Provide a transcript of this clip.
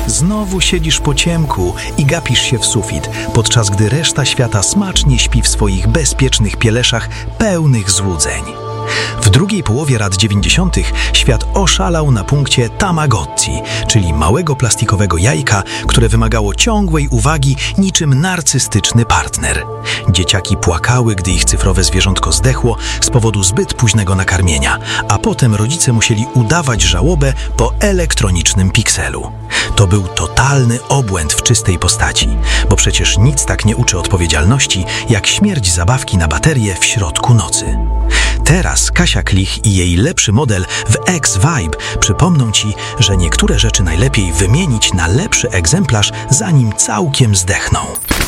Znowu siedzisz po ciemku i gapisz się w sufit, podczas gdy reszta świata smacznie śpi w swoich bezpiecznych pieleszach pełnych złudzeń. W drugiej połowie lat 90. świat oszalał na punkcie Tamagotchi, czyli małego plastikowego jajka, które wymagało ciągłej uwagi niczym narcystyczny partner. Dzieciaki płakały, gdy ich cyfrowe zwierzątko zdechło z powodu zbyt późnego nakarmienia, a potem rodzice musieli udawać żałobę po elektronicznym pikselu. To był totalny obłęd w czystej postaci, bo przecież nic tak nie uczy odpowiedzialności, jak śmierć zabawki na baterię w środku nocy. Teraz Kasia Klich i jej lepszy model w X-Vibe przypomną Ci, że niektóre rzeczy najlepiej wymienić na lepszy egzemplarz, zanim całkiem zdechną.